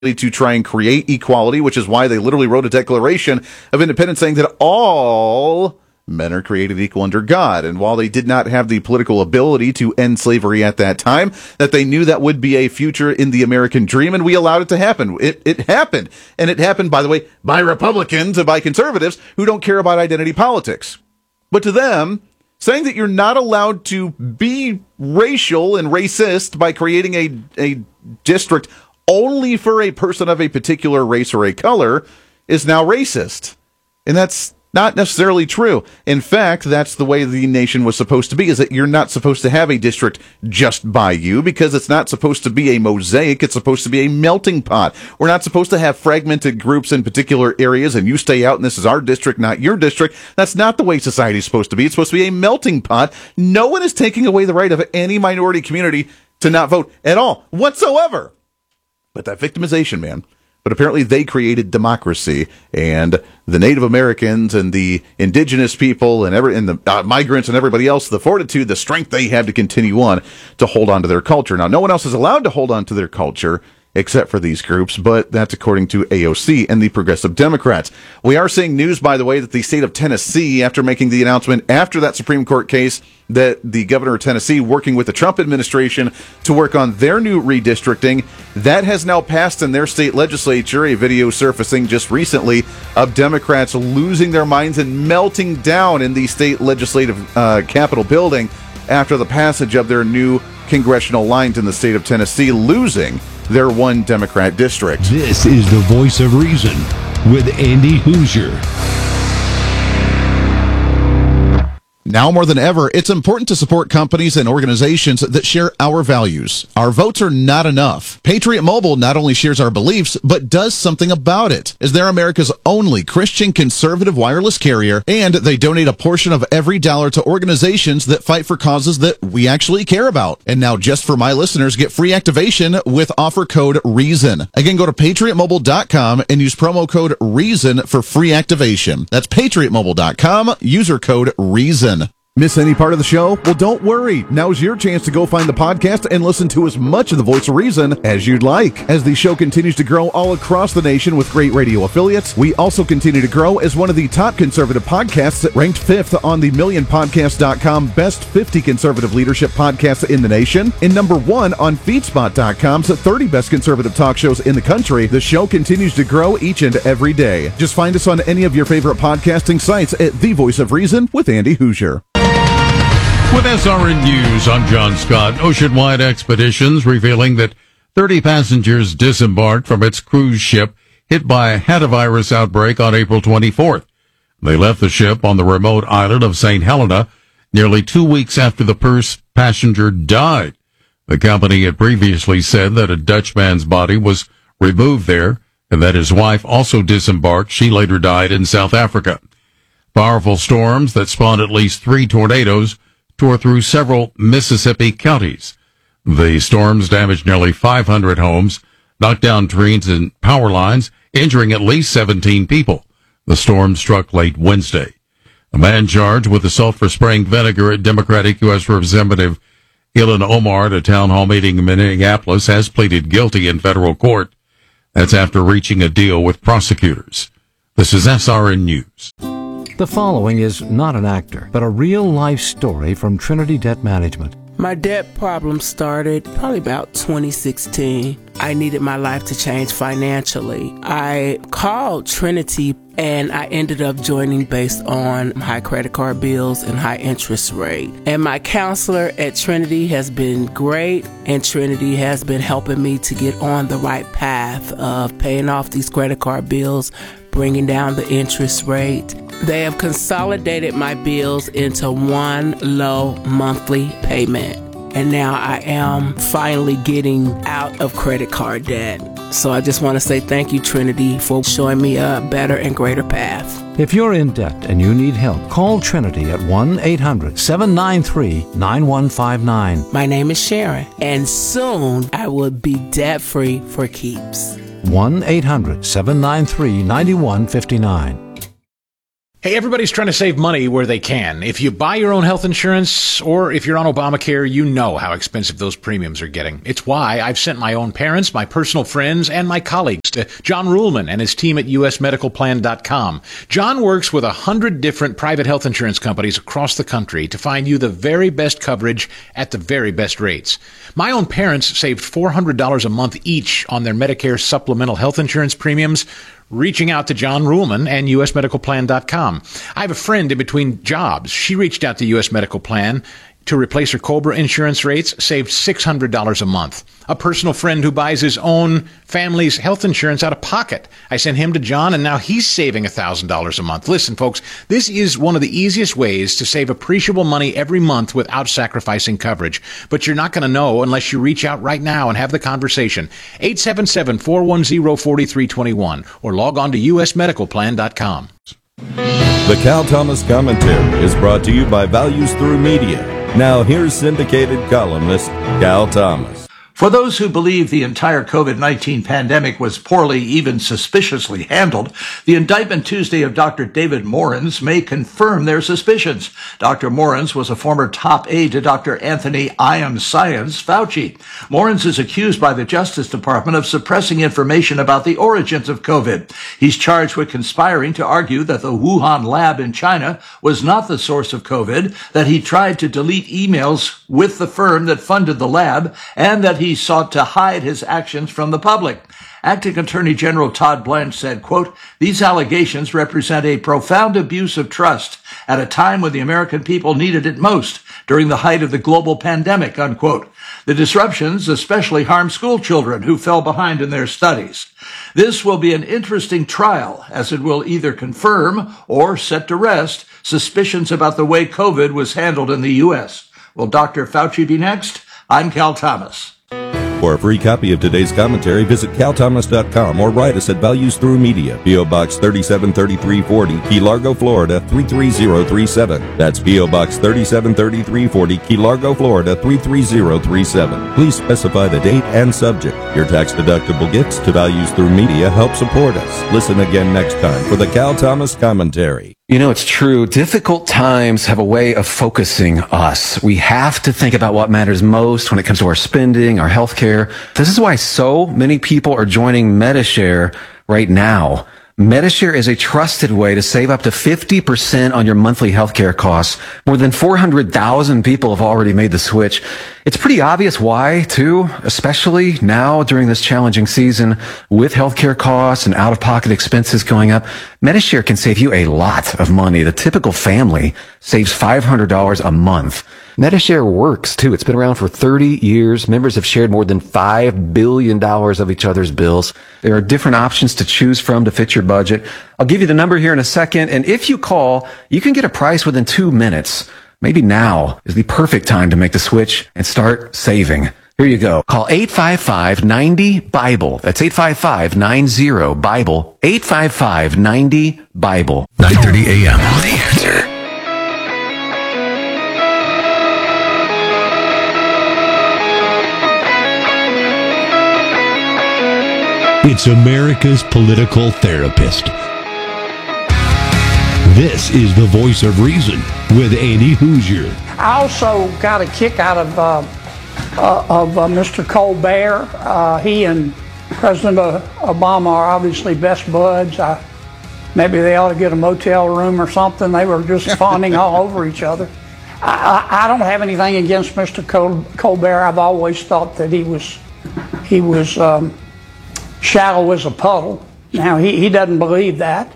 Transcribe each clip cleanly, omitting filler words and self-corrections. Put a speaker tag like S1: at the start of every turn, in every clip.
S1: to try and create equality, which is why they literally wrote a Declaration of Independence saying that all men are created equal under God. And while they did not have the political ability to end slavery at that time, that they knew that would be a future in the American dream, and we allowed it to happen. It happened. And it happened, by the way, by Republicans and by conservatives who don't care about identity politics. But to them, saying that you're not allowed to be racial and racist by creating a district only for a person of a particular race or a color is now racist. And that's not necessarily true. In fact, that's the way the nation was supposed to be, is that you're not supposed to have a district just by you, because it's not supposed to be a mosaic. It's supposed to be a melting pot. We're not supposed to have fragmented groups in particular areas, and you stay out, and this is our district, not your district. That's not the way society's supposed to be. It's supposed to be a melting pot. No one is taking away the right of any minority community to not vote at all, whatsoever. But that victimization, man. But apparently they created democracy, and the Native Americans and the indigenous people and the migrants and everybody else, the fortitude, the strength they had to continue on to hold on to their culture. Now, no one else is allowed to hold on to their culture except for these groups, but that's according to AOC and the Progressive Democrats. We are seeing news, by the way, that the state of Tennessee, after making the announcement after that Supreme Court case, that the governor of Tennessee, working with the Trump administration to work on their new redistricting, that has now passed in their state legislature. A video surfacing just recently of Democrats losing their minds and melting down in the state legislative Capitol building after the passage of their new congressional lines in the state of Tennessee, losing their one Democrat district.
S2: This is the Voice of Reason with Andy Hoosier.
S1: Now more than ever, it's important to support companies and organizations that share our values. Our votes are not enough. Patriot Mobile not only shares our beliefs, but does something about it, as they're America's only Christian conservative wireless carrier, and they donate a portion of every dollar to organizations that fight for causes that we actually care about. And now, just for my listeners, get free activation with offer code REASON. Again, go to patriotmobile.com and use promo code REASON for free activation. That's patriotmobile.com, user code REASON. Miss any part of the show? Well, don't worry. Now's your chance to go find the podcast and listen to as much of the Voice of Reason as you'd like. As the show continues to grow all across the nation with great radio affiliates, we also continue to grow as one of the top conservative podcasts, ranked 5th on the MillionPodcast.com Best 50 Conservative Leadership Podcasts in the nation, and number 1 on FeedSpot.com's 30 Best Conservative Talk Shows in the country. The show continues to grow each and every day. Just find us on any of your favorite podcasting sites at The Voice of Reason with Andy Hoosier.
S2: With SRN News, I'm John Scott. Oceanwide Expeditions revealing that 30 passengers disembarked from its cruise ship hit by a hantavirus outbreak on April 24th. They left the ship on the remote island of St. Helena nearly 2 weeks after the first passenger died. The company had previously said that a Dutch man's body was removed there and that his wife also disembarked. She later died in South Africa. Powerful storms that spawned at least 3 tornadoes tore through several Mississippi counties. The storms damaged nearly 500 homes, knocked down trees and power lines, injuring at least 17 people. The storm struck late Wednesday. A man charged with assault for spraying vinegar at Democratic U.S. Representative Ilhan Omar at a town hall meeting in Minneapolis has pleaded guilty in federal court. That's after reaching a deal with prosecutors. This is SRN News.
S3: The following is not an actor, but a real-life story from Trinity Debt Management.
S4: My debt problem started probably about 2016. I needed my life to change financially. I called Trinity and I ended up joining based on high credit card bills and high interest rate. And my counselor at Trinity has been great, and Trinity has been helping me to get on the right path of paying off these credit card bills, bringing down the interest rate. They have consolidated my bills into one low monthly payment. And now I am finally getting out of credit card debt. So I just want to say thank you, Trinity, for showing me a better and greater path.
S3: If you're in debt and you need help, call Trinity at 1-800-793-9159.
S4: My name is Sharon, and soon I will be debt-free for keeps.
S3: 1-800-793-9159.
S5: Hey, everybody's trying to save money where they can. If you buy your own health insurance or if you're on Obamacare, you know how expensive those premiums are getting. It's why I've sent my own parents, my personal friends, and my colleagues to John Ruhlman and his team at usmedicalplan.com. John works with 100 different private health insurance companies across the country to find you the very best coverage at the very best rates. My own parents saved $400 a month each on their Medicare supplemental health insurance premiums, reaching out to John Ruhlman and usmedicalplan.com. I have a friend in between jobs. She reached out to US Medical Plan to replace her COBRA insurance rates, saved $600 a month. A personal friend who buys his own family's health insurance out of pocket. I sent him to John, and now he's saving $1,000 a month. Listen, folks, this is one of the easiest ways to save appreciable money every month without sacrificing coverage. But you're not going to know unless you reach out right now and have the conversation. 877-410-4321 or log on to usmedicalplan.com.
S6: The Cal Thomas Commentary is brought to you by Values Through Media. Now here's syndicated columnist Cal Thomas.
S7: For those who believe the entire COVID-19 pandemic was poorly, even suspiciously handled, the indictment Tuesday of Dr. David Morens may confirm their suspicions. Dr. Morens was a former top aide to Dr. Anthony I Am Science Fauci. Morens is accused by the Justice Department of suppressing information about the origins of COVID. He's charged with conspiring to argue that the Wuhan lab in China was not the source of COVID, that he tried to delete emails with the firm that funded the lab, and that he sought to hide his actions from the public. Acting Attorney General Todd Blanche said, quote, "These allegations represent a profound abuse of trust at a time when the American people needed it most during the height of the global pandemic," unquote. The disruptions especially harm school children who fell behind in their studies. This will be an interesting trial, as it will either confirm or set to rest suspicions about the way COVID was handled in the U.S. Will Dr. Fauci be next? I'm Cal Thomas.
S6: For a free copy of today's commentary, visit calthomas.com or write us at Values Through Media, P.O. Box 373340, Key Largo, Florida 33037. That's P.O. Box 373340, Key Largo, Florida 33037. Please specify the date and subject. Your tax-deductible gifts to Values Through Media help support us. Listen again next time for the Cal Thomas Commentary.
S3: You know, it's true. Difficult times have a way of focusing us. We have to think about what matters most when it comes to our spending, our health care. This is why so many people are joining Medi-Share right now. Medi-Share is a trusted way to save up to 50% on your monthly healthcare costs. More than 400,000 people have already made the switch. It's pretty obvious why, too, especially now during this challenging season with healthcare costs and out-of-pocket expenses going up. Medi-Share can save you a lot of money. The typical family saves $500 a month. Medi-Share works, too. It's been around for 30 years. Members have shared more than $5 billion of each other's bills. There are different options to choose from to fit your budget. I'll give you the number here in a second, and if you call, you can get a price within 2 minutes. Maybe now is the perfect time to make the switch and start saving. Here you go. Call 855-90-BIBLE. That's 855-90-BIBLE. 855-90-BIBLE.
S2: 9:30 a.m.
S3: The Answer.
S8: It's America's political therapist. This is the Voice of Reason with Andy Hoosier.
S9: I also got a kick out of Mr. Colbert. He and President Obama are obviously best buds. Maybe they ought to get a motel room or something. They were just fawning all over each other. I don't have anything against Mr. Colbert. I've always thought that he was shallow as a puddle. Now he doesn't believe that.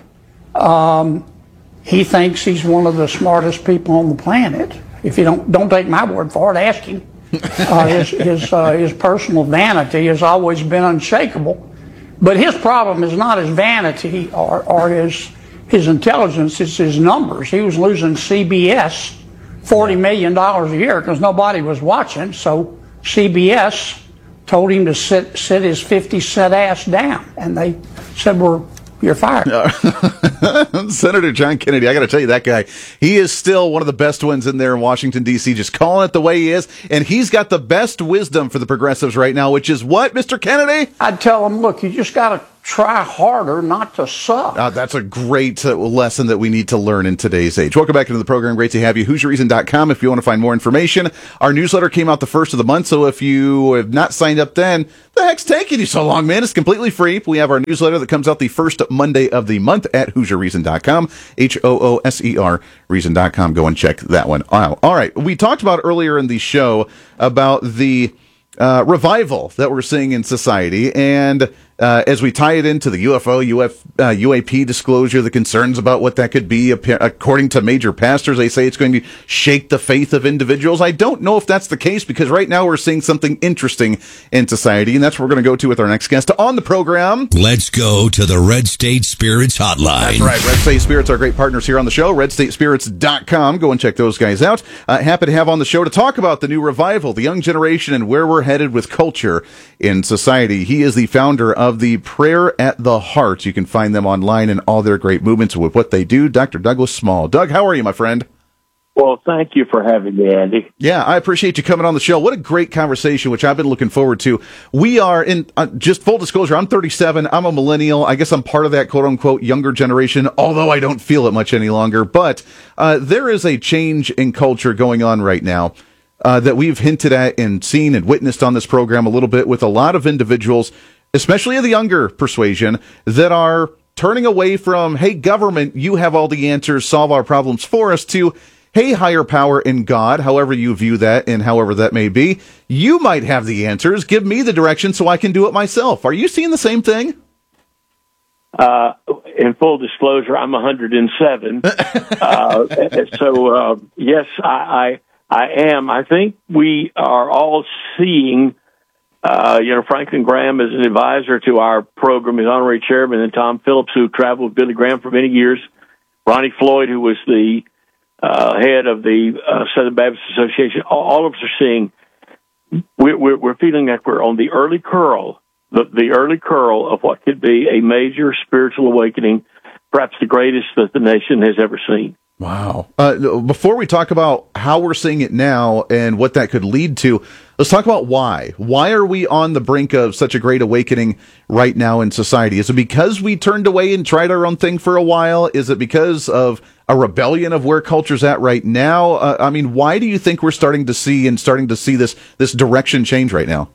S9: He thinks he's one of the smartest people on the planet. If you don't take my word for it, ask him. His personal vanity has always been unshakable. But his problem is not his vanity or his intelligence, it's his numbers. He was losing CBS $40 million a year because nobody was watching, so CBS told him to sit his 50-cent ass down, and they said, you're fired.
S1: Senator John Kennedy, I got to tell you, that guy, he is still one of the best ones in there in Washington, D.C., just calling it the way he is, and he's got the best wisdom for the progressives right now, which is what, Mr. Kennedy?
S9: I'd tell him, look, you just got to try harder not to suck.
S1: That's a great lesson that we need to learn in today's age. Welcome back into the program. Great to have you. HoosierReason.com if you want to find more information. Our newsletter came out the first of the month, so if you have not signed up then, the heck's taking you so long, man? It's completely free. We have our newsletter that comes out the first Monday of the month at HoosierReason.com, HOOSER Reason.com. Go and check that one out. All right. We talked about earlier in the show about the revival that we're seeing in society, and as we tie it into the UAP disclosure, the concerns about what that could be, according to major pastors, they say it's going to shake the faith of individuals. I don't know if that's the case, because right now we're seeing something interesting in society, and that's what we're going to go to with our next guest on the program.
S8: Let's go to the Red State Spirits Hotline.
S1: That's right. Red State Spirits are great partners here on the show. RedStateSpirits.com. Go and check those guys out. Happy to have on the show to talk about the new revival, the young generation, and where we're headed with culture in society. He is the founder of the Prayer at the Heart. You can find them online and all their great movements with what they do. Dr. Douglas Small. Doug, how are you, my friend?
S10: Well, thank you for having me, Andy.
S1: Yeah, I appreciate you coming on the show. What a great conversation, which I've been looking forward to. We are in, just full disclosure, I'm 37. I'm a millennial. I guess I'm part of that quote-unquote younger generation, although I don't feel it much any longer. But there is a change in culture going on right now that we've hinted at and seen and witnessed on this program a little bit with a lot of individuals, especially of the younger persuasion, that are turning away from, hey, government, you have all the answers, solve our problems for us, to, hey, higher power in God, however you view that and however that may be, you might have the answers. Give me the direction so I can do it myself. Are you seeing the same thing?
S10: In full disclosure, I'm 107. Yes, I am. I think we are all seeing, Franklin Graham is an advisor to our program, his honorary chairman, and Tom Phillips, who traveled with Billy Graham for many years, Ronnie Floyd, who was the head of the Southern Baptist Association. All of us are seeing, we're feeling like we're on the early curl, the early curl of what could be a major spiritual awakening, perhaps the greatest that the nation has ever seen.
S1: Wow. Before we talk about how we're seeing it now and what that could lead to, let's talk about why. Why are we on the brink of such a great awakening right now in society? Is it because we turned away and tried our own thing for a while? Is it because of a rebellion of where culture's at right now? Why do you think we're starting to see this direction change right now?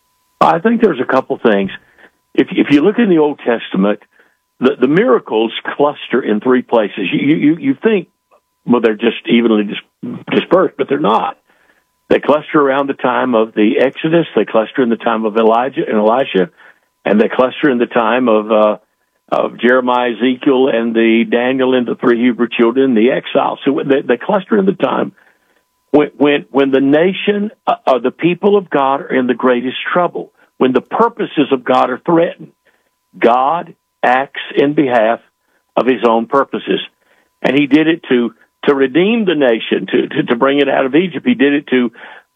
S10: I think there's a couple things. If you look in the Old Testament, the miracles cluster in three places. You think, well, they're just evenly dispersed, but they're not. They cluster around the time of the Exodus. They cluster in the time of Elijah and Elisha, and they cluster in the time of Jeremiah, Ezekiel, and the Daniel and the three Hebrew children, the exile. So they cluster in the time when the nation, the people of God, are in the greatest trouble. When the purposes of God are threatened, God acts in behalf of his own purposes. And he did it to redeem the nation, to bring it out of Egypt. He did it to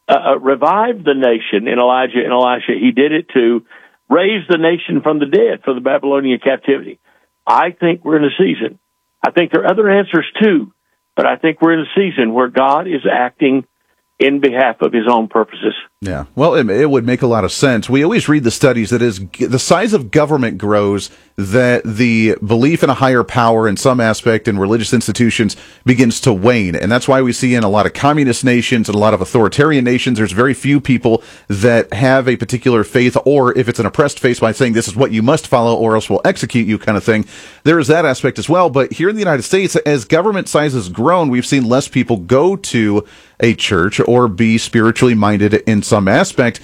S10: revive the nation in Elijah and Elisha. He did it to raise the nation from the dead for the Babylonian captivity. I think we're in a season. I think there are other answers too, but I think we're in a season where God is acting in behalf of his own purposes.
S1: Yeah, well, it would make a lot of sense. We always read the studies that as the size of government grows, that the belief in a higher power in some aspect in religious institutions begins to wane. And that's why we see in a lot of communist nations and a lot of authoritarian nations, there's very few people that have a particular faith, or if it's an oppressed faith, by saying this is what you must follow or else we'll execute you kind of thing. There is that aspect as well. But here in the United States, as government size has grown, we've seen less people go to a church or be spiritually minded in some aspect.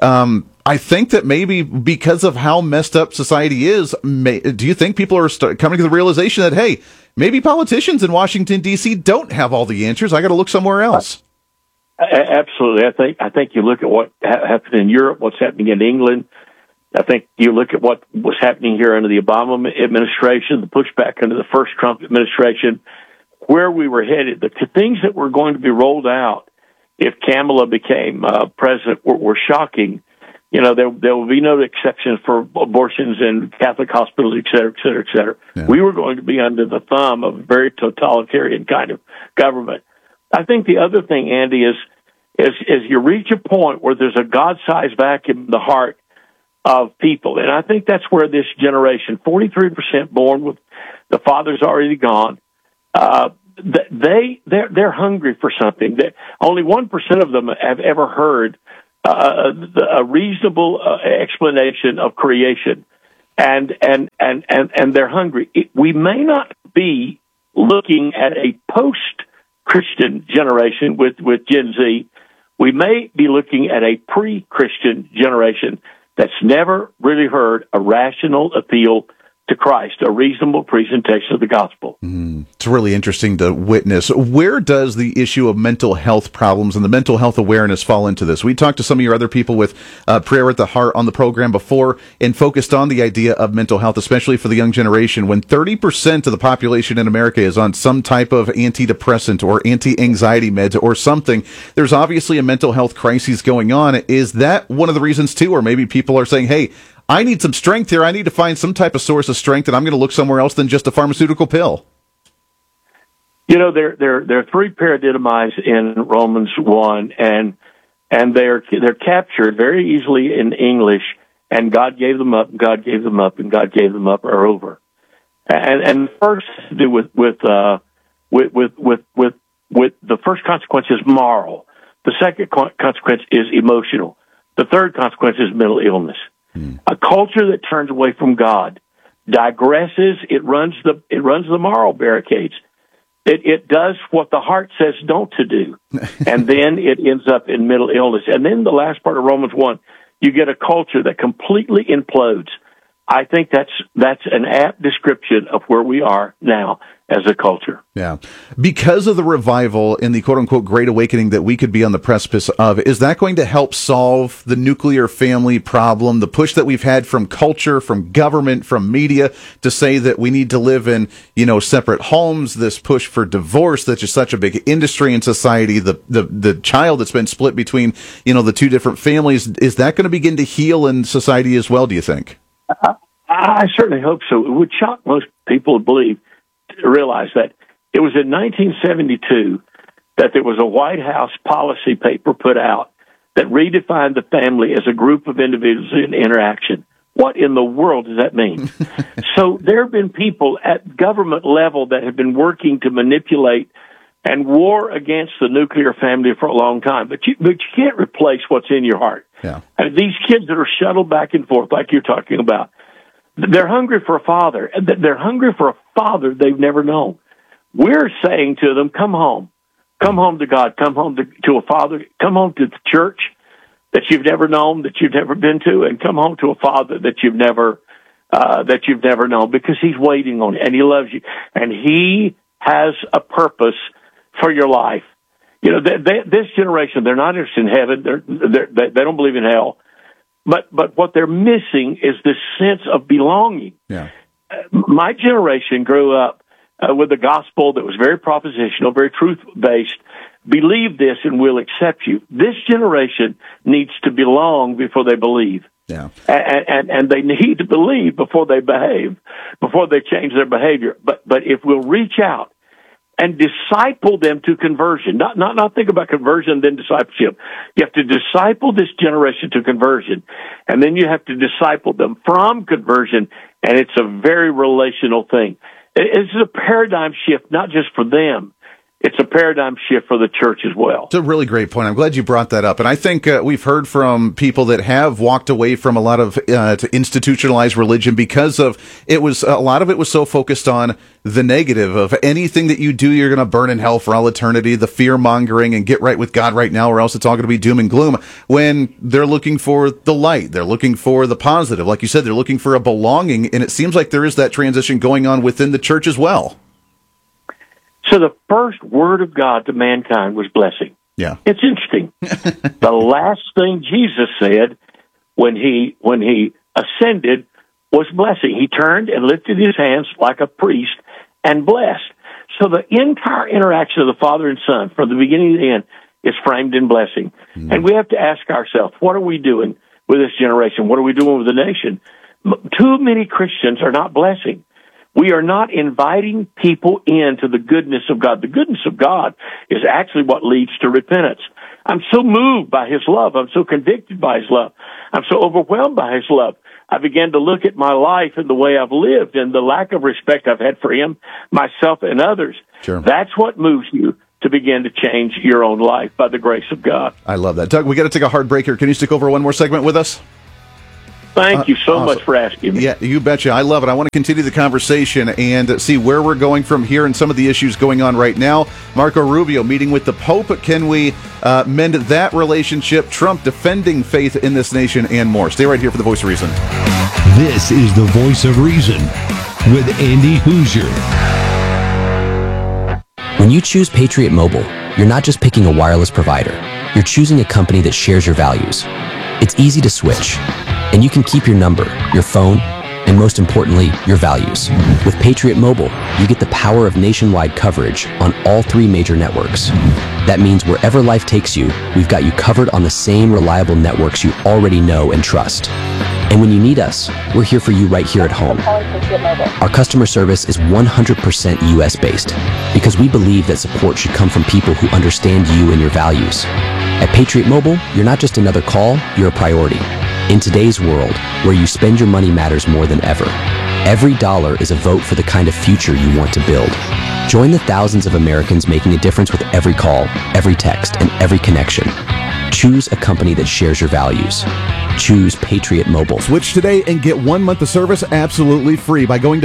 S1: I think that maybe because of how messed up society is, do you think people are coming to the realization that, hey, maybe politicians in Washington, D.C. don't have all the answers. I got to look somewhere else.
S10: Absolutely. I think you look at what happened in Europe, what's happening in England. I think you look at what was happening here under the Obama administration, the pushback under the first Trump administration, where we were headed, the things that were going to be rolled out if Kamala became president were shocking. You know, there will be no exceptions for abortions in Catholic hospitals, et cetera, et cetera, et cetera. Yeah. We were going to be under the thumb of a very totalitarian kind of government. I think the other thing, Andy, is you reach a point where there's a God-sized vacuum in the heart of people. And I think that's where this generation, 43% born with the father's already gone, they're hungry for something. Only 1% of them have ever heard a reasonable explanation of creation, and they're hungry. We may not be looking at a post-Christian generation with Gen Z. We may be looking at a pre-Christian generation that's never really heard a rational appeal to Christ, a reasonable presentation of the gospel.
S1: It's really interesting to witness. Where does the issue of mental health problems and the mental health awareness fall into this? We talked to some of your other people with Prayer at the Heart on the program before and focused on the idea of mental health, especially for the young generation. When 30% of the population in America is on some type of antidepressant or anti-anxiety meds or something, there's obviously a mental health crisis going on. Is that one of the reasons too? Or maybe people are saying, hey, I need some strength here. I need to find some type of source of strength, and I'm going to look somewhere else than just a pharmaceutical pill.
S10: You know, there are three paradidomites in Romans 1, and they're captured very easily in English. And God gave them up, and God gave them up, and God gave them up, are over. And the first has to do with the first consequence is moral. The second consequence is emotional. The third consequence is mental illness. A culture that turns away from God digresses. It runs the moral barricades. It does what the heart says don't to do, and then it ends up in mental illness. And then the last part of Romans 1, you get a culture that completely implodes. I think that's an apt description of where we are now as a culture.
S1: Yeah. Because of the revival in the quote-unquote Great Awakening that we could be on the precipice of, is that going to help solve the nuclear family problem, the push that we've had from culture, from government, from media to say that we need to live in, separate homes, this push for divorce that's just such a big industry in society, the child that's been split between, the two different families, is that going to begin to heal in society as well, do you think?
S10: I certainly hope so. It would shock most people to realize that it was in 1972 that there was a White House policy paper put out that redefined the family as a group of individuals in interaction. What in the world does that mean? So there have been people at government level that have been working to manipulate and war against the nuclear family for a long time. But you can't replace what's in your heart.
S1: Yeah.
S10: And these kids that are shuttled back and forth, like you're talking about, they're hungry for a father. They're hungry for a father they've never known. We're saying to them, come home. Come home to God. Come home to a father. Come home to the church that you've never known, that you've never been to, and come home to a father that you've never known, because he's waiting on you and he loves you and he has a purpose for your life. This generation, they're not interested in heaven. They don't believe in hell. But what they're missing is this sense of belonging.
S1: Yeah.
S10: My generation grew up with a gospel that was very propositional, very truth-based. Believe this and we'll accept you. This generation needs to belong before they believe.
S1: Yeah.
S10: And they need to believe before they behave, before they change their behavior. But if we'll reach out and disciple them to conversion. Not think about conversion, then discipleship. You have to disciple this generation to conversion, and then you have to disciple them from conversion, and it's a very relational thing. It's a paradigm shift, not just for them. It's a paradigm shift for the church as well.
S1: It's a really great point. I'm glad you brought that up. And I think we've heard from people that have walked away from a lot of to institutionalized religion because of a lot of it was so focused on the negative of anything that you do, you're going to burn in hell for all eternity, the fear mongering and get right with God right now, or else it's all going to be doom and gloom, when they're looking for the light. They're looking for the positive. Like you said, they're looking for a belonging. And it seems like there is that transition going on within the church as well.
S10: So the first word of God to mankind was blessing.
S1: Yeah.
S10: It's interesting. The last thing Jesus said when he ascended was blessing. He turned and lifted his hands like a priest and blessed. So the entire interaction of the Father and Son from the beginning to the end is framed in blessing. Mm. And we have to ask ourselves, what are we doing with this generation? What are we doing with the nation? Too many Christians are not blessing. We are not inviting people into the goodness of God. The goodness of God is actually what leads to repentance. I'm so moved by His love. I'm so convicted by His love. I'm so overwhelmed by His love. I began to look at my life and the way I've lived and the lack of respect I've had for Him, myself, and others.
S1: Sure.
S10: That's what moves you to begin to change your own life by the grace of God.
S1: I love that. Doug, we got to take a hard break here. Can you stick over one more segment with us?
S10: Thank you so much for asking me.
S1: Yeah, you betcha. I love it. I want to continue the conversation and see where we're going from here and some of the issues going on right now. Marco Rubio meeting with the Pope. Can we mend that relationship? Trump defending faith in this nation and more. Stay right here for the Voice of Reason.
S8: This is the Voice of Reason with Andy Hoosier.
S11: When you choose Patriot Mobile, you're not just picking a wireless provider. You're choosing a company that shares your values. It's easy to switch, and you can keep your number, your phone, and most importantly, your values. With Patriot Mobile, you get the power of nationwide coverage on all 3 major networks. That means wherever life takes you, we've got you covered on the same reliable networks you already know and trust. And when you need us, we're here for you right here at home. Our customer service is 100% US-based because we believe that support should come from people who understand you and your values. At Patriot Mobile, you're not just another call, you're a priority. In today's world, where you spend your money matters more than ever, every dollar is a vote for the kind of future you want to build. Join the thousands of Americans making a difference with every call, every text, and every connection. Choose a company that shares your values. Choose Patriot Mobile.
S1: Switch today and get 1 month of service absolutely free by going to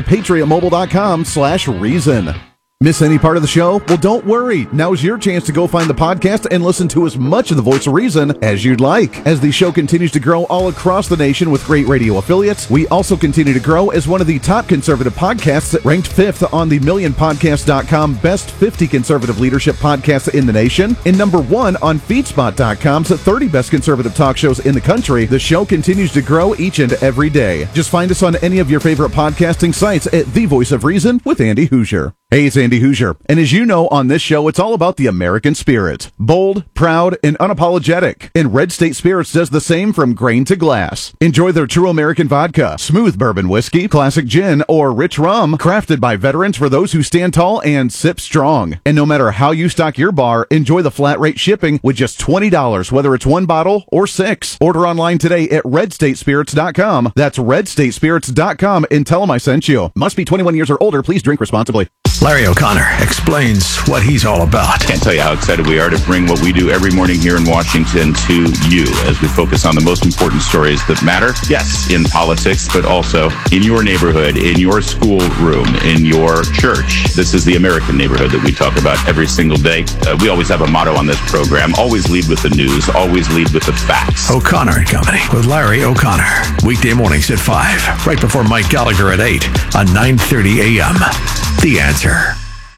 S1: patriotmobile.com/reason. Miss any part of the show? Well, don't worry. Now's your chance to go find the podcast and listen to as much of the Voice of Reason as you'd like. As the show continues to grow all across the nation with great radio affiliates, we also continue to grow as one of the top conservative podcasts, ranked 5th on the MillionPodcast.com Best 50 Conservative Leadership Podcasts in the nation, and number 1 on FeedSpot.com's 30 Best Conservative Talk Shows in the country. The show continues to grow each and every day. Just find us on any of your favorite podcasting sites at The Voice of Reason with Andy Hoosier. Hey, it's Andy Hoosier, and as you know, on this show, it's all about the American spirit. Bold, proud, and unapologetic. And Red State Spirits does the same from grain to glass. Enjoy their true American vodka, smooth bourbon whiskey, classic gin, or rich rum, crafted by veterans for those who stand tall and sip strong. And no matter how you stock your bar, enjoy the flat rate shipping with just $20, whether it's 1 bottle or 6. Order online today at redstatespirits.com. That's redstatespirits.com and tell them I sent you. Must be 21 years or older. Please drink responsibly.
S12: Larry O'Connor explains what he's all about.
S13: Can't tell you how excited we are to bring what we do every morning here in Washington to you as we focus on the most important stories that matter. Yes, in politics, but also in your neighborhood, in your school room, in your church. This is the American neighborhood that we talk about every single day. We always have a motto on this program. Always lead with the news. Always lead with the facts.
S12: O'Connor and Company with Larry O'Connor. Weekday mornings at 5, right before Mike Gallagher at 8 on 9:30 a.m. The Answer.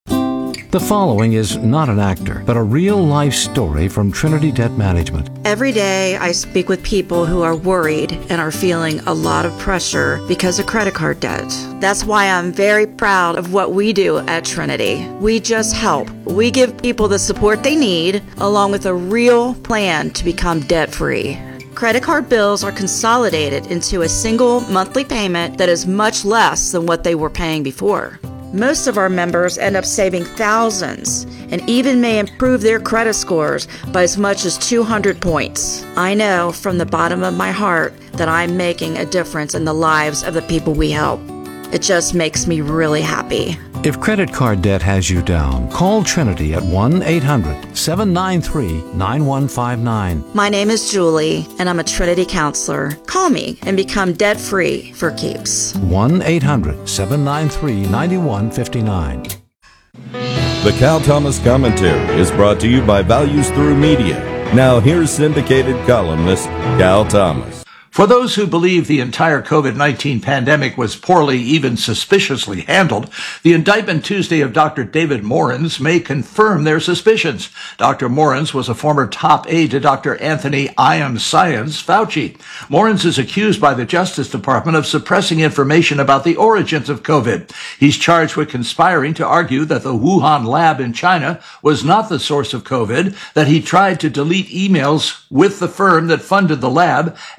S14: The following is not an actor, but a real-life story from Trinity Debt Management.
S15: Every day I speak with people who are worried and are feeling a lot of pressure because of credit card debt. That's why I'm very proud of what we do at Trinity. We just help. We give people the support they need, along with a real plan to become debt-free. Credit card bills are consolidated into a single monthly payment that is much less than what they were paying before. Most of our members end up saving thousands and even may improve their credit scores by as much as 200 points. I know from the bottom of my heart that I'm making a difference in the lives of the people we help. It just makes me really happy.
S14: If credit card debt has you down, call Trinity at 1-800-793-9159.
S15: My name is Julie, and I'm a Trinity counselor. Call me and become debt-free for keeps.
S14: 1-800-793-9159.
S6: The Cal Thomas Commentary is brought to you by Values Through Media. Now here's syndicated columnist Cal Thomas.
S7: For those who believe the entire COVID-19 pandemic was poorly, even suspiciously handled, the indictment Tuesday of Dr. David Morens may confirm their suspicions. Dr. Morens was a former top aide to Dr. Anthony I Am Science Fauci. Morens is accused by the Justice Department of suppressing information about the origins of COVID. He's charged with conspiring to argue that the Wuhan lab in China was not the source of COVID, that he tried to delete emails with the firm that funded the lab, and that he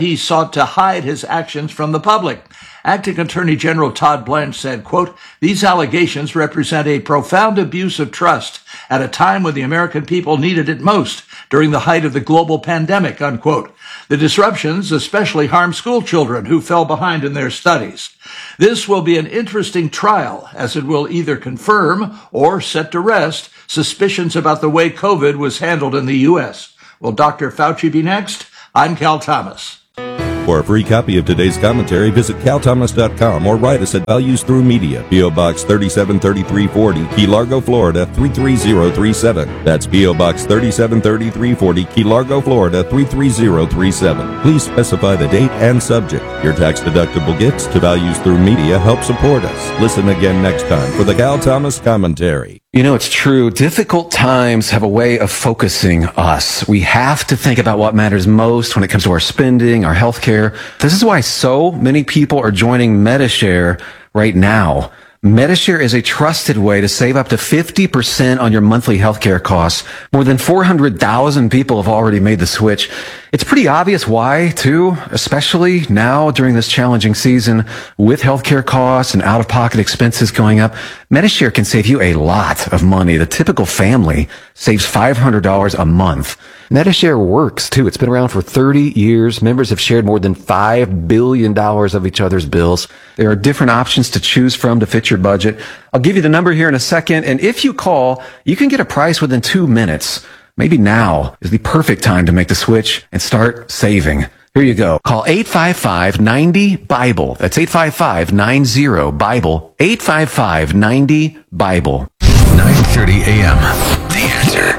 S7: he sought to hide his actions from the public. Acting Attorney General Todd Blanche said, quote, "These allegations represent a profound abuse of trust at a time when the American people needed it most during the height of the global pandemic," unquote. The disruptions especially harm school children who fell behind in their studies. This will be an interesting trial, as it will either confirm or set to rest suspicions about the way COVID was handled in the U.S. Will Dr. Fauci be next? I'm Cal Thomas.
S6: For a free copy of today's commentary, visit calthomas.com or write us at Values Through Media, P.O. Box 373340, Key Largo, Florida 33037. That's P.O. Box 373340, Key Largo, Florida 33037. Please specify the date and subject. Your tax-deductible gifts to Values Through Media help support us. Listen again next time for the Cal Thomas Commentary.
S3: You know, it's true. Difficult times have a way of focusing us. We have to think about what matters most when it comes to our spending, our health care. This is why so many people are joining Medi-Share right now. Medi-Share is a trusted way to save up to 50% on your monthly healthcare costs. More than 400,000 people have already made the switch. It's pretty obvious why, too, especially now during this challenging season with healthcare costs and out-of-pocket expenses going up. Medi-Share can save you a lot of money. The typical family saves $500 a month. Medi-Share works, too. It's been around for 30 years. Members have shared more than $5 billion of each other's bills. There are different options to choose from to fit your budget. I'll give you the number here in a second, and if you call, you can get a price within 2 minutes. Maybe now is the perfect time to make the switch and start saving. Here you go. Call 855-90-BIBLE. That's 855-90-BIBLE. 855-90-BIBLE.
S12: 9:30 a.m. The Answer.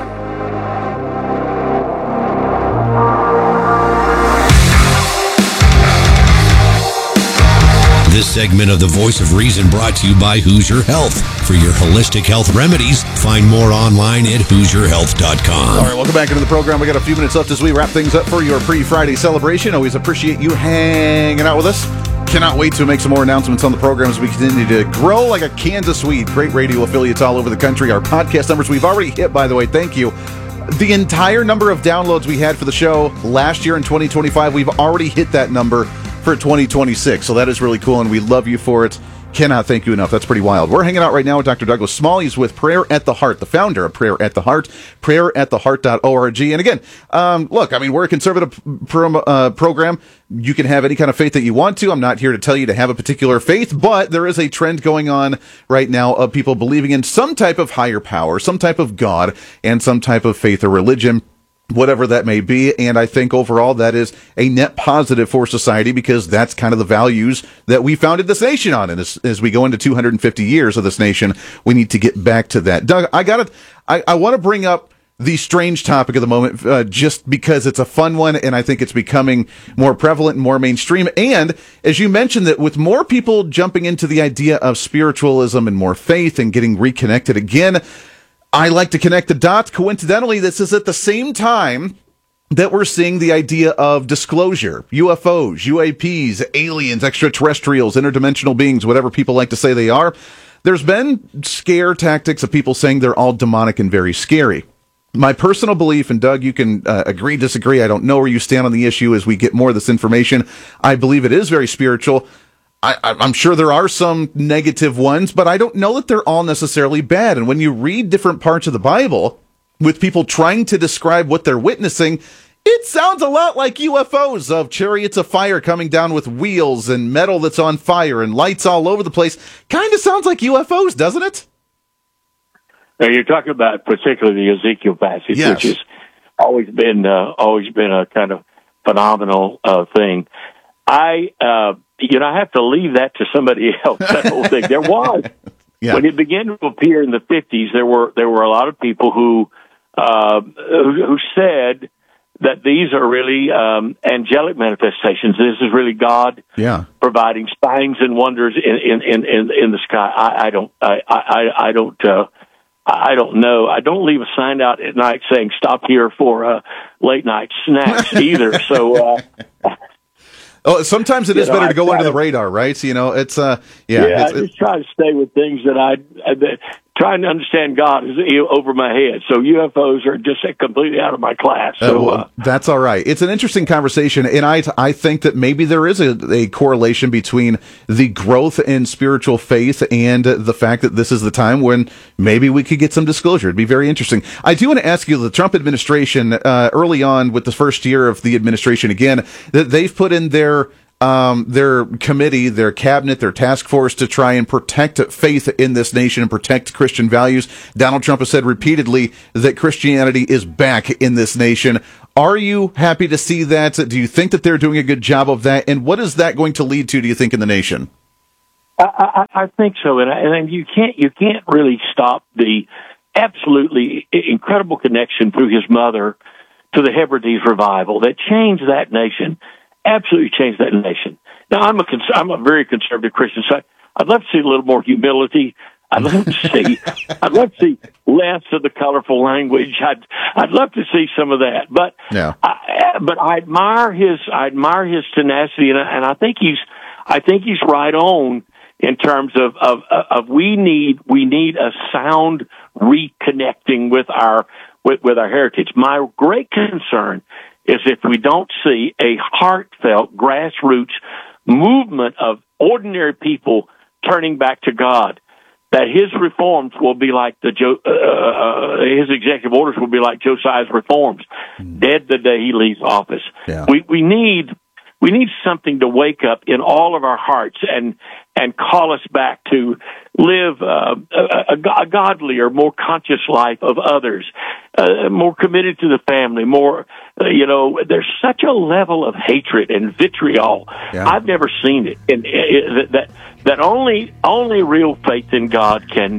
S8: This segment of The Voice of Reason brought to you by Hoosier Health. For your holistic health remedies, find more online at HoosierHealth.com.
S1: All right, welcome back into the program. We got a few minutes left as we wrap things up for your pre-Friday celebration. Always appreciate you hanging out with us. Cannot wait to make some more announcements on the program as we continue to grow like a Kansas weed. Great radio affiliates all over the country. Our podcast numbers we've already hit, by the way. Thank you. The entire number of downloads we had for the show last year in 2025, we've already hit that number for 2026. So that is really cool, and we love you for it. Cannot thank you enough. That's pretty wild. We're hanging out right now with Dr. Douglas Small. He's with Prayer at the Heart, the founder of Prayer at the Heart, prayeratttheheart.org. And again, look, I mean, we're a conservative program. You can have any kind of faith that you want to. I'm not here to tell you to have a particular faith, but there is a trend going on right now of people believing in some type of higher power, some type of God, and some type of faith or religion, whatever that may be. And I think overall that is a net positive for society, because that's kind of the values that we founded this nation on. And as we go into 250 years of this nation, we need to get back to that. Doug, I want to bring up the strange topic of the moment, just because it's a fun one, and I think it's becoming more prevalent and more mainstream. And as you mentioned, that with more people jumping into the idea of spiritualism and more faith and getting reconnected again, I like to connect the dots. Coincidentally, this is at the same time that we're seeing the idea of disclosure, UFOs, UAPs, aliens, extraterrestrials, interdimensional beings, whatever people like to say they are. There's been scare tactics of people saying they're all demonic and very scary. My personal belief, and Doug, you can agree, disagree, I don't know where you stand on the issue as we get more of this information. I believe it is very spiritual. I'm sure there are some negative ones, but I don't know that they're all necessarily bad. And when you read different parts of the Bible with people trying to describe what they're witnessing, it sounds a lot like UFOs, of chariots of fire coming down with wheels and metal that's on fire and lights all over the place. Kind of sounds like UFOs, doesn't it?
S10: Now, you're talking about particularly the Ezekiel passage,
S1: yes,
S10: which has always been a kind of phenomenal thing. I have to leave that to somebody else. That whole thing. There was, when it began to appear in the 50s, there were a lot of people who said that these are really angelic manifestations. This is really God providing signs and wonders in the sky. I don't know. I don't leave a sign out at night saying "Stop here for late night snacks" either. So.
S1: Oh, sometimes it is better to go under the radar, right? So, it's
S10: I just try to stay with things that trying to understand God is over my head. So UFOs are just completely out of my class. So
S1: that's all right. It's an interesting conversation, and I think that maybe there is a correlation between the growth in spiritual faith and the fact that this is the time when maybe we could get some disclosure. It'd be very interesting. I do want to ask you, the Trump administration, early on with the first year of the administration again, that they've put in their committee, their cabinet, their task force to try and protect faith in this nation and protect Christian values. Donald Trump has said repeatedly that Christianity is back in this nation. Are you happy to see that? Do you think that they're doing a good job of that? And what is that going to lead to, do you think, in the nation?
S10: I think so. And you can't really stop the absolutely incredible connection through his mother to the Hebrides revival that changed that nation. Absolutely changed that nation. Now, I'm a very conservative Christian, so I'd love to see a little more humility. I'd love to see less of the colorful language. I'd love to see some of that. But
S1: yeah.
S10: I admire his tenacity, and I think he's right on in terms of we need a sound reconnecting with our heritage. My great concern is if we don't see a heartfelt grassroots movement of ordinary people turning back to God, that his reforms will be like his executive orders will be like Josiah's reforms, dead the day he leaves office.
S1: Yeah.
S10: We need something to wake up in all of our hearts and call us back to live a godlier, more conscious life of others, more committed to the family, more, there's such a level of hatred and vitriol.
S1: Yeah.
S10: I've never seen it. And that only real faith in God can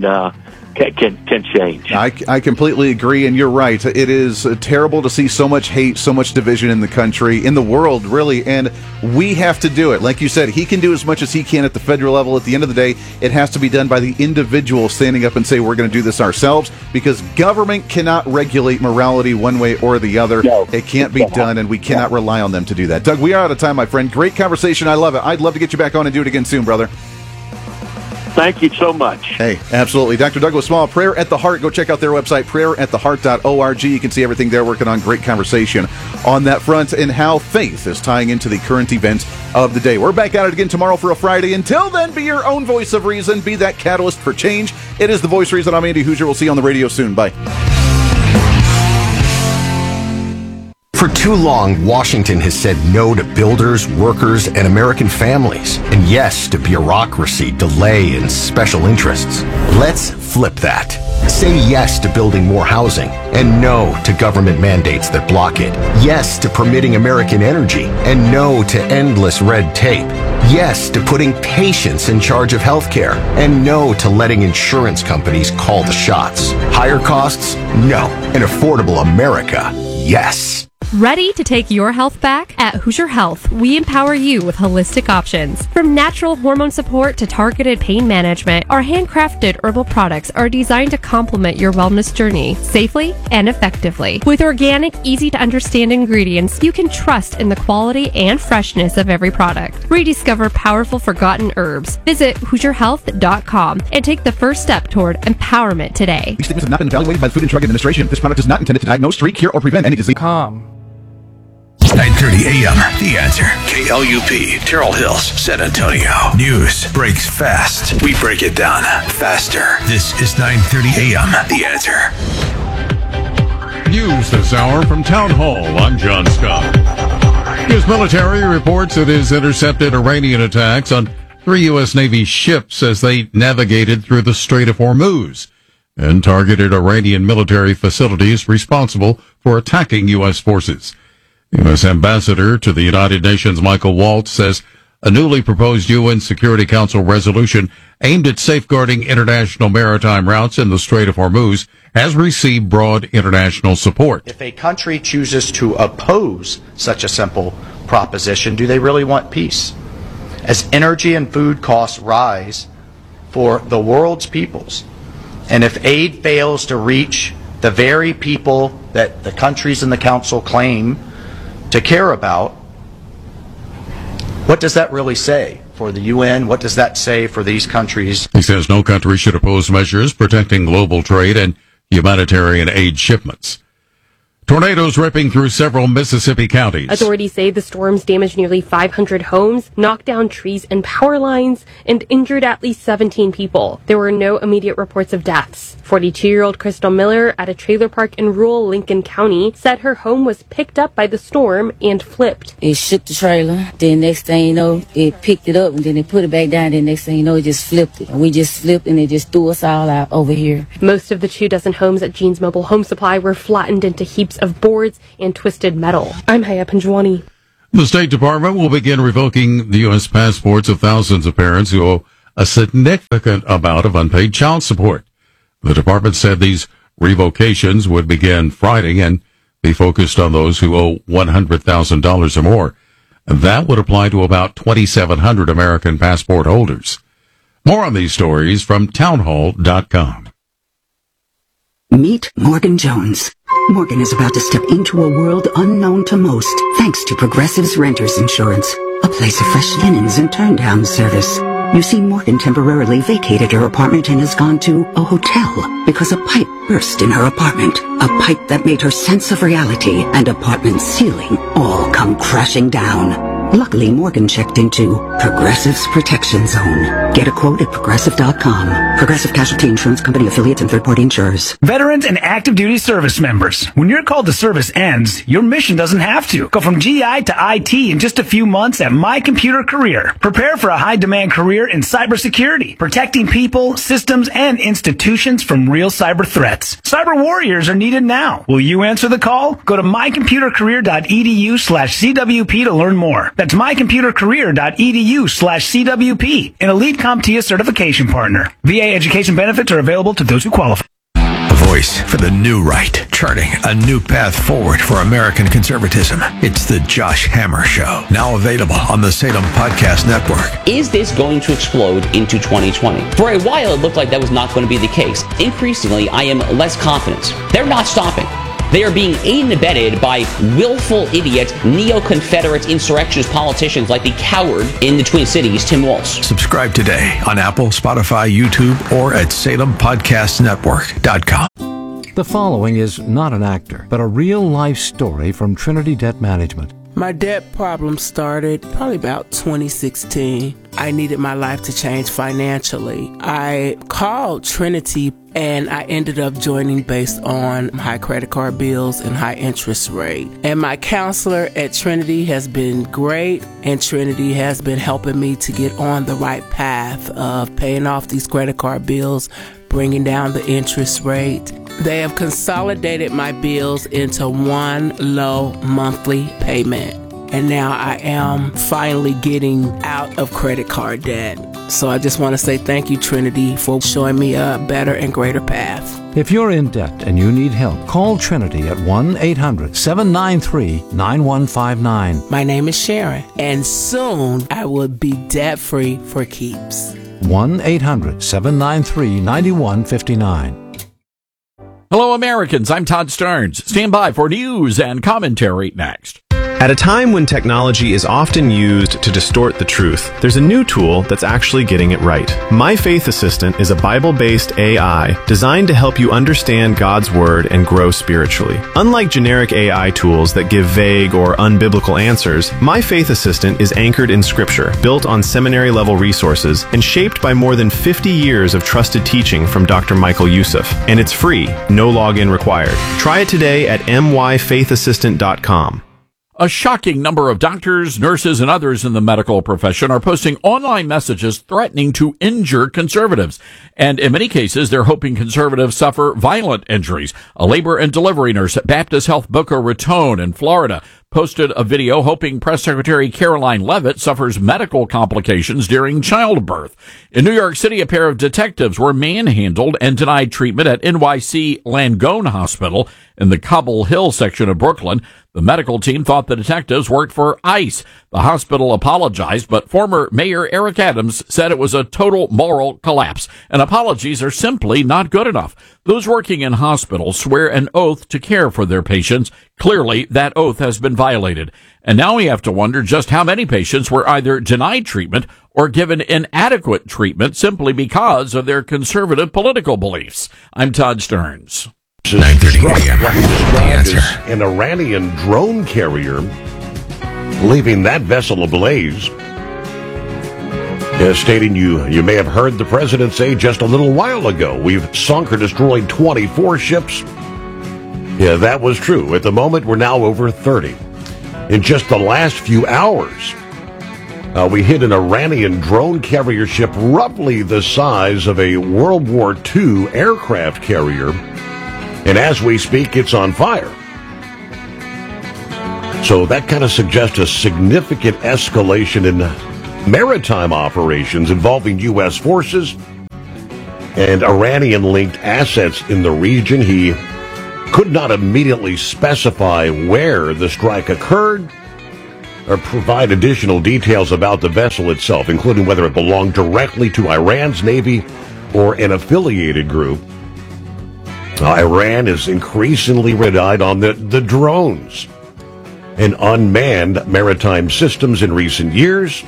S10: change.
S1: I completely agree, and you're right. It is terrible to see so much hate, so much division in the country, in the world, really, and we have to do it. Like you said, he can do as much as he can at the federal level. At the end of the day, it has to be done by the individual standing up and say, we're going to do this ourselves, because government cannot regulate morality one way or the other.
S10: No,
S1: it can't be done, and we cannot rely on them to do that. Doug, we are out of time, my friend. Great conversation. I love it. I'd love to get you back on and do it again soon, brother.
S10: Thank you so much.
S1: Hey, absolutely. Dr. Douglas Small, Prayer at the Heart. Go check out their website, prayerattheheart.org. You can see everything there, working on great conversation on that front and how faith is tying into the current events of the day. We're back at it again tomorrow for a Friday. Until then, be your own voice of reason. Be that catalyst for change. It is The Voice of Reason. I'm Andy Hoosier. We'll see you on the radio soon. Bye.
S16: For too long, Washington has said no to builders, workers, and American families, and yes to bureaucracy, delay, and special interests. Let's flip that. Say yes to building more housing, and no to government mandates that block it. Yes to permitting American energy, and no to endless red tape. Yes to putting patients in charge of healthcare, and no to letting insurance companies call the shots. Higher costs? No. An affordable America? Yes.
S17: Ready to take your health back? At Hoosier Health, we empower you with holistic options. From natural hormone support to targeted pain management, our handcrafted herbal products are designed to complement your wellness journey safely and effectively. With organic, easy-to-understand ingredients, you can trust in the quality and freshness of every product. Rediscover powerful forgotten herbs. Visit HoosierHealth.com and take the first step toward empowerment today.
S1: These statements have not been evaluated by the Food and Drug Administration. This product is not intended to diagnose, treat, cure, or prevent any disease.
S12: 9:30 a.m. The Answer. KLUP, Terrell Hills, San Antonio. News breaks fast. We break it down faster. This is 9:30 a.m. The Answer.
S2: News this hour from Town Hall. I'm John Scott. U.S. military reports it has intercepted Iranian attacks on 3 U.S. Navy ships as they navigated through the Strait of Hormuz and targeted Iranian military facilities responsible for attacking U.S. forces. U.S. Ambassador to the United Nations Michael Waltz says a newly proposed UN Security Council resolution aimed at safeguarding international maritime routes in the Strait of Hormuz has received broad international support.
S18: If a country chooses to oppose such a simple proposition, do they really want peace? As energy and food costs rise for the world's peoples, and if aid fails to reach the very people that the countries in the Council claim to care about, what does that really say for the UN? What does that say for these countries?
S2: He says no country should oppose measures protecting global trade and humanitarian aid shipments. Tornadoes ripping through several Mississippi counties.
S19: Authorities say the storms damaged nearly 500 homes, knocked down trees and power lines, and injured at least 17 people. There were no immediate reports of deaths. 42-year-old Crystal Miller at a trailer park in rural Lincoln County said her home was picked up by the storm and flipped.
S20: It shook the trailer. Then next thing you know, it picked it up and then it put it back down. Then next thing you know, it just flipped it. We just flipped and it just threw us all out over here.
S19: Most of the 24 homes at Jean's Mobile Home Supply were flattened into heaps of boards and twisted metal. I'm Haya Panjwani.
S2: The State Department will begin revoking the U.S. passports of thousands of parents who owe a significant amount of unpaid child support. The department said these revocations would begin Friday and be focused on those who owe $100,000 or more. That would apply to about 2,700 American passport holders. More on these stories from townhall.com.
S21: Meet Morgan Jones. Morgan is about to step into a world unknown to most, thanks to Progressive's Renters Insurance, a place of fresh linens and turn-down service. You see, Morgan temporarily vacated her apartment and has gone to a hotel because a pipe burst in her apartment. A pipe that made her sense of reality and apartment ceiling all come crashing down. Luckily, Morgan checked into Progressive's Protection Zone. Get a quote at Progressive.com. Progressive Casualty Insurance Company affiliates and third-party insurers.
S22: Veterans and active duty service members. When your call to service ends, your mission doesn't have to. Go from GI to IT in just a few months at My Computer Career. Prepare for a high-demand career in cybersecurity, protecting people, systems, and institutions from real cyber threats. Cyber warriors are needed now. Will you answer the call? Go to mycomputercareer.edu/CWP to learn more. That's mycomputercareer.edu/CWP, an elite CompTIA certification partner. VA education benefits are available to those who qualify.
S12: A voice for the new right, charting a new path forward for American conservatism. It's the Josh Hammer Show, now available on the Salem Podcast Network.
S23: Is this going to explode into 2020? For a while, it looked like that was not going to be the case. Increasingly, I am less confident. They're not stopping. They are being aided and abetted by willful idiots, neo-Confederate insurrectionist politicians like the coward in the Twin Cities, Tim Walz.
S12: Subscribe today on Apple, Spotify, YouTube, or at SalemPodcastNetwork.com.
S14: The following is not an actor, but a real-life story from Trinity Debt Management.
S4: My debt problem started probably about 2016. I needed my life to change financially. I called Trinity and I ended up joining based on high credit card bills and high interest rate. And my counselor at Trinity has been great, and Trinity has been helping me to get on the right path of paying off these credit card bills, bringing down the interest rate. They have consolidated my bills into one low monthly payment. And now I am finally getting out of credit card debt. So I just want to say thank you, Trinity, for showing me a better and greater path.
S14: If you're in debt and you need help, call Trinity at 1-800-793-9159.
S4: My name is Sharon, and soon I will be debt-free for keeps.
S14: 1-800-793-9159.
S24: Hello, Americans. I'm Todd Starnes. Stand by for news and commentary next.
S25: At a time when technology is often used to distort the truth, there's a new tool that's actually getting it right. My Faith Assistant is a Bible-based AI designed to help you understand God's Word and grow spiritually. Unlike generic AI tools that give vague or unbiblical answers, My Faith Assistant is anchored in Scripture, built on seminary-level resources, and shaped by more than 50 years of trusted teaching from Dr. Michael Youssef. And it's free, no login required. Try it today at myfaithassistant.com.
S24: A shocking number of doctors, nurses, and others in the medical profession are posting online messages threatening to injure conservatives. And in many cases, they're hoping conservatives suffer violent injuries. A labor and delivery nurse at Baptist Health Boca Raton in Florida posted a video hoping Press Secretary Caroline Leavitt suffers medical complications during childbirth. In New York City, a pair of detectives were manhandled and denied treatment at NYC Langone Hospital in the Cobble Hill section of Brooklyn. The medical team thought the detectives worked for ICE. The hospital apologized, but former Mayor Eric Adams said it was a total moral collapse, and apologies are simply not good enough. Those working in hospitals swear an oath to care for their patients. Clearly, that oath has been violated. And now we have to wonder just how many patients were either denied treatment or given inadequate treatment simply because of their conservative political beliefs. I'm Todd Stearns.
S5: 9:30 a.m. The Answer. An Iranian drone carrier, leaving that vessel ablaze. Stating you may have heard the president say just a little while ago, we've sunk or destroyed 24 ships. Yeah, that was true. At the moment, we're now over 30. In just the last few hours, we hit an Iranian drone carrier ship roughly the size of a World War II aircraft carrier. And as we speak, it's on fire. So that kind of suggests a significant escalation in maritime operations involving U.S. forces and Iranian-linked assets in the region. He could not immediately specify where the strike occurred or provide additional details about the vessel itself, including whether it belonged directly to Iran's Navy or an affiliated group. Iran has increasingly relied on the drones and unmanned maritime systems in recent years.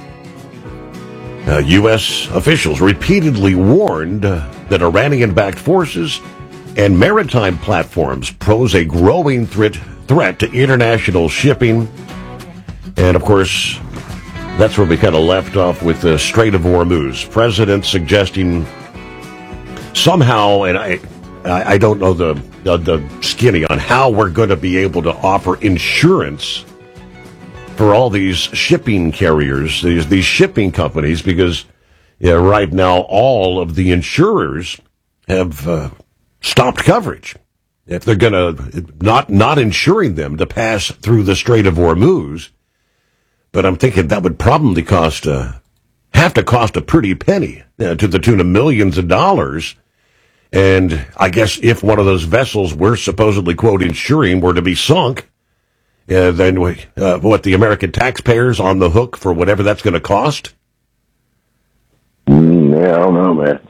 S5: U.S. officials repeatedly warned that Iranian-backed forces and maritime platforms pose a growing threat to international shipping. And, of course, that's where we kind of left off with the Strait of Hormuz. President suggesting somehow, and I don't know the skinny on how we're going to be able to offer insurance for all these shipping carriers, these shipping companies, because right now all of the insurers have stopped coverage. If they're going to not insuring them to pass through the Strait of Hormuz, but I'm thinking that would probably have to cost a pretty penny, to the tune of millions of dollars. And I guess if one of those vessels we're supposedly, quote, insuring were to be sunk, then the American taxpayers on the hook for whatever that's going to cost?
S9: Yeah, I don't know, man.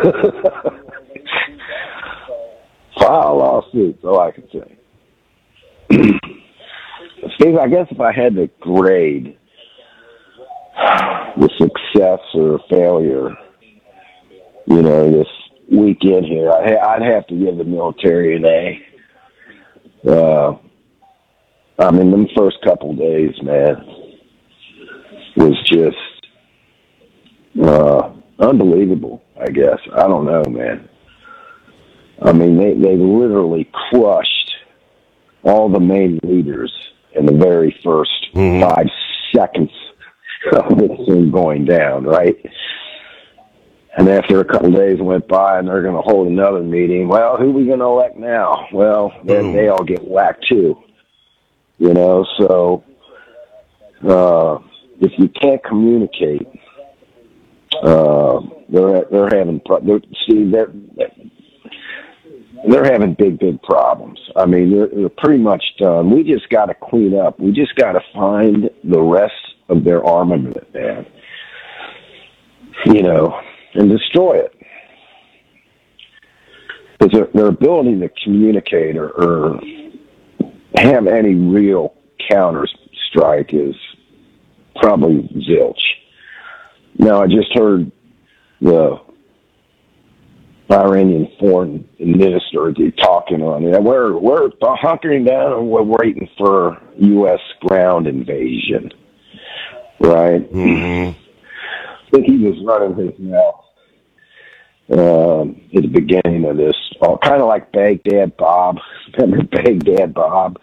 S9: File a lawsuit, all I can say. Steve, I guess if I had to grade the success or failure, this weekend here, I'd have to give the military an A. Them first couple days, man, was just unbelievable, I guess. I don't know, man. They literally crushed all the main leaders in the very first 5 seconds of this thing going down, right? And after a couple of days went by and they're going to hold another meeting, well, who are we going to elect now? Well, then they all get whacked too. So if you can't communicate, they're having big problems. They're pretty much done. We just got to clean up. We just got to find the rest of their armament, man. And destroy it. Because their ability to communicate or have any real counter strike is probably zilch. Now, I just heard the Iranian foreign minister talking on it. We're hunkering down and we're waiting for U.S. ground invasion, right? Mm-hmm. I think he was running his mouth at the beginning of this, kind of like Baghdad Bob. Remember Baghdad Bob?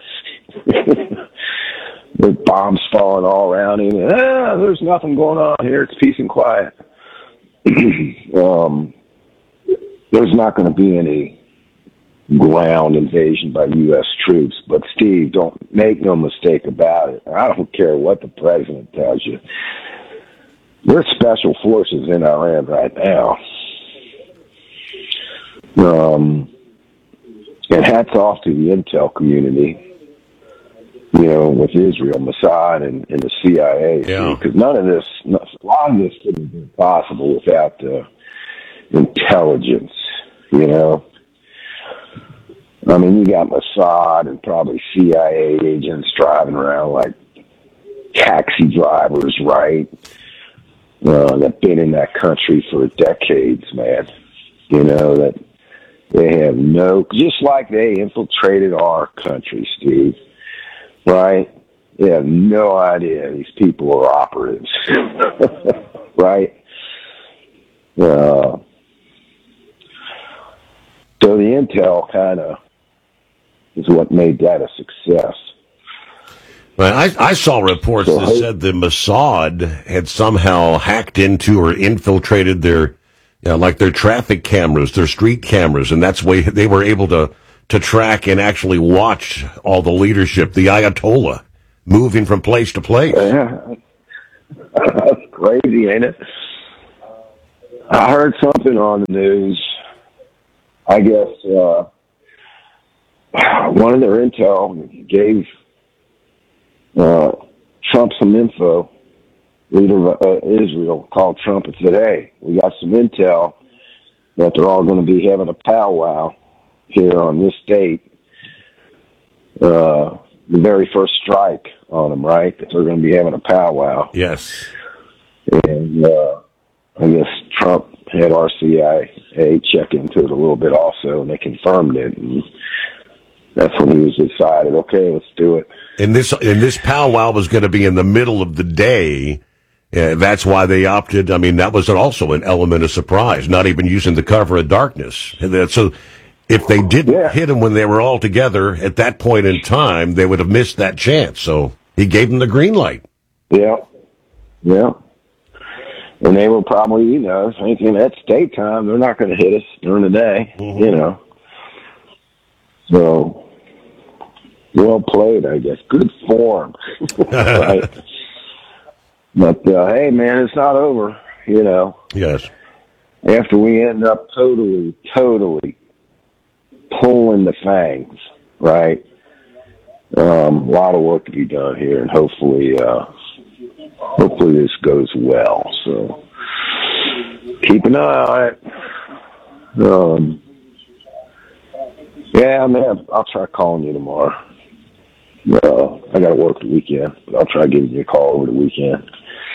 S9: The bombs falling all around him. There's nothing going on here. It's peace and quiet. There's not going to be any ground invasion by U.S. troops. But, Steve, don't make no mistake about it. I don't care what the president tells you. There's special forces in Iran right now. And hats off to the intel community, with Israel, Mossad, and the CIA. Because a lot of this couldn't have been possible without intelligence, You got Mossad and probably CIA agents driving around like taxi drivers, right? That been in that country for decades, man. You know, that they have just like they infiltrated our country, Steve, right? They have no idea these people are operatives, right? So the intel kind of is what made that a success.
S5: Well, I saw reports that said the Mossad had somehow hacked into or infiltrated their, like their traffic cameras, their street cameras, and that's why they were able to track and actually watch all the leadership, the Ayatollah, moving from place to place.
S9: Yeah. That's crazy, ain't it? I heard something on the news. I guess one of their intel gave Trump some info. Leader of Israel called Trump and said, "Hey, we got some intel that they're all going to be having a powwow here on this date. The very first strike on them, right? That they're going to be having a powwow."
S5: Yes.
S9: And I guess Trump had RCIA check into it a little bit also, and they confirmed it. And that's when he was decided, okay, let's do it.
S5: And this powwow was going to be in the middle of the day. That's why they opted. I mean, that was also an element of surprise, not even using the cover of darkness. So if they didn't hit them when they were all together at that point in time, they would have missed that chance. So he gave them the green light.
S9: Yeah. Yeah. And they were probably, thinking that's daytime. They're not going to hit us during the day, So, well played, I guess. Good form. Right? But, hey, man, it's not over,
S5: Yes.
S9: After we end up totally pulling the fangs, right? A lot of work to be done here, and hopefully this goes well. So keep an eye on it. Yeah, man, I'll try calling you tomorrow. I got to work the weekend, but I'll try giving you a call over the weekend.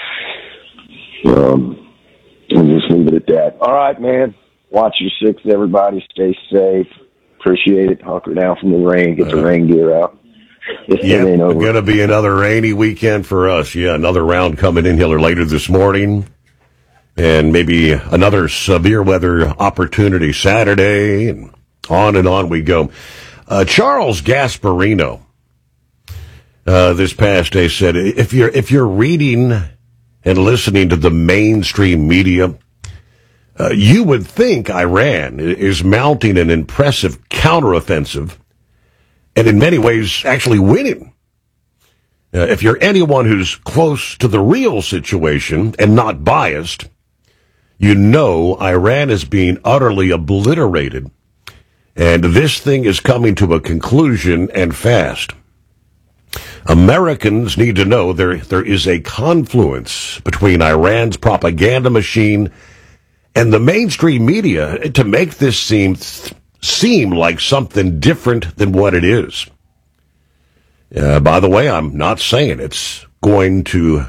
S9: And just leave it at that. All right, man. Watch your six, everybody. Stay safe. Appreciate it. Hunker down from the rain. Get the rain gear out.
S5: Yeah, it's going to be another rainy weekend for us. Yeah, another round coming in here later this morning. And maybe another severe weather opportunity Saturday. And on we go. Charles Gasparino this past day said, if you're reading and listening to the mainstream media, you would think Iran is mounting an impressive counteroffensive and in many ways actually winning. If you're anyone who's close to the real situation and not biased, you know Iran is being utterly obliterated, and this thing is coming to a conclusion and fast. Americans need to know there is a confluence between Iran's propaganda machine and the mainstream media to make this seem like something different than what it is. By the way, I'm not saying it's going to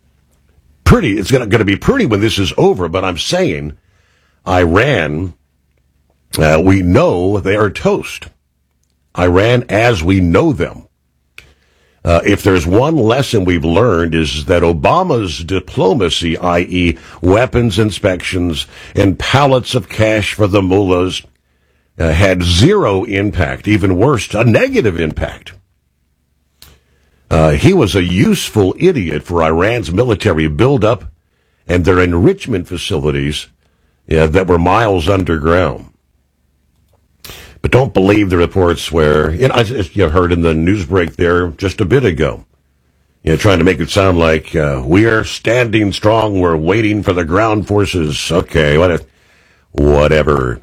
S5: be pretty when this is over, but I'm saying Iran, we know they are toast. Iran as we know them. If there's one lesson we've learned is that Obama's diplomacy, i.e. weapons inspections and pallets of cash for the mullahs, had zero impact, even worse, a negative impact. He was a useful idiot for Iran's military buildup and their enrichment facilities that were miles underground. But don't believe the reports where, you heard in the news break there just a bit ago, trying to make it sound like we are standing strong, we're waiting for the ground forces. Okay, whatever.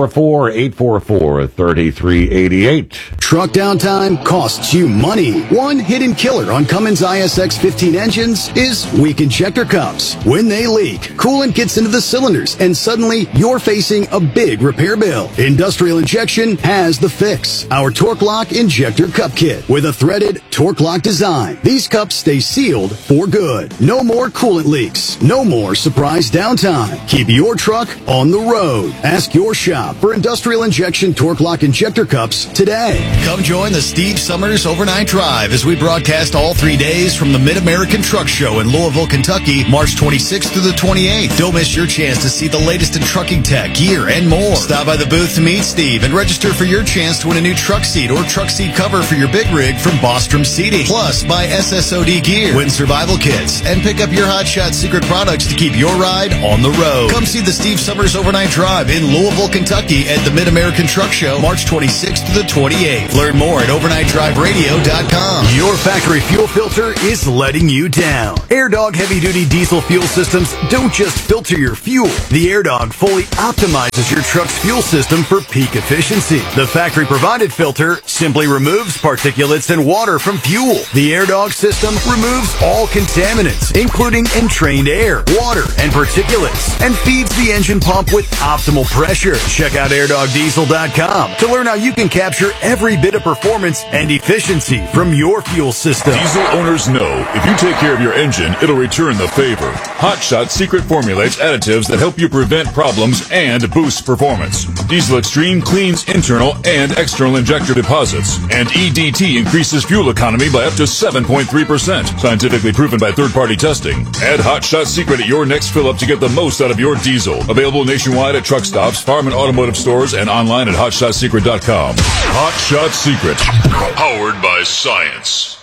S5: 844-844-3388.
S6: Truck downtime costs you money. One hidden killer on Cummins ISX 15 engines is weak injector cups. When they leak, coolant gets into the cylinders and suddenly you're facing a big repair bill. Industrial Injection has the fix. Our Torque Lock Injector Cup Kit with a threaded Torque Lock design. These cups stay sealed for good. No more coolant leaks. No more surprise downtime. Keep your truck on the road. Ask your shop for Industrial Injection Torque Lock Injector Cups today.
S7: Come join the Steve Summers Overnight Drive as we broadcast all 3 days from the Mid-American Truck Show in Louisville, Kentucky, March 26th through the 28th. Don't miss your chance to see the latest in trucking tech, gear, and more. Stop by the booth to meet Steve and register for your chance to win a new truck seat or truck seat cover for your big rig from Bostrom Seating. Plus, buy SSOD gear, win survival kits, and pick up your Hot Shot secret products to keep your ride on the road. Come see the Steve Summers Overnight Drive in Louisville, Kentucky at the Mid-American Truck Show, March 26th to the 28th. Learn more at overnightdriveradio.com.
S6: Your factory fuel filter is letting you down. AirDog heavy-duty diesel fuel systems don't just filter your fuel. The AirDog fully optimizes your truck's fuel system for peak efficiency. The factory-provided filter simply removes particulates and water from fuel. The AirDog system removes all contaminants, including entrained air, water, and particulates, and feeds the engine pump with optimal pressure. Check out airdogdiesel.com to learn how you can capture every bit of performance and efficiency from your fuel system.
S11: Diesel owners know if you take care of your engine, it'll return the favor. Hot Shot secret formulates additives that help you prevent problems and boost performance. Diesel Extreme cleans internal and external injector deposits, and EDT increases fuel economy by up to 7.3%. Scientifically proven by third-party testing. Add Hot Shot secret at your next fill-up to get the most out of your diesel. Available nationwide at truck stops, farm and automotive stores, and online at hotshotsecret.com. Hot Shot Secret, powered by science.